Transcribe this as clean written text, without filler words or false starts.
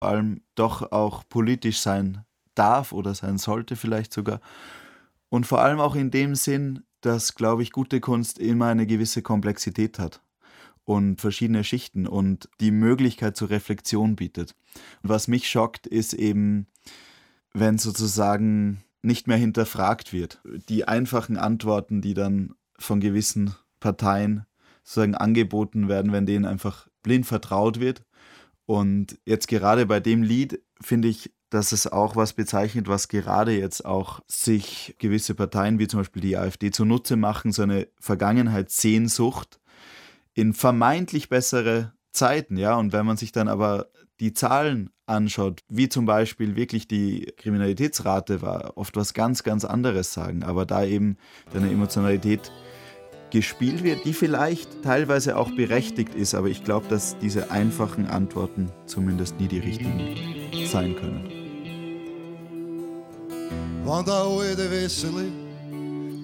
vor allem doch auch politisch sein darf oder sein sollte vielleicht sogar. Und vor allem auch in dem Sinn, dass, glaube ich, gute Kunst immer eine gewisse Komplexität hat und verschiedene Schichten und die Möglichkeit zur Reflexion bietet. Und was mich schockt, ist eben, wenn sozusagen nicht mehr hinterfragt wird. Die einfachen Antworten, die dann von gewissen Parteien sozusagen angeboten werden, wenn denen einfach blind vertraut wird. Und jetzt gerade bei dem Lied finde ich, dass es auch was bezeichnet, was gerade jetzt auch sich gewisse Parteien, wie zum Beispiel die AfD, zunutze machen, so eine Vergangenheitssehnsucht in vermeintlich bessere Zeiten, ja. Und wenn man sich dann aber die Zahlen anschaut, wie zum Beispiel wirklich die Kriminalitätsrate war, oft was ganz, ganz anderes sagen, aber da eben deine Emotionalität gespielt wird, die vielleicht teilweise auch berechtigt ist, aber ich glaube, dass diese einfachen Antworten zumindest nie die richtigen sein können. Want oude de wisselen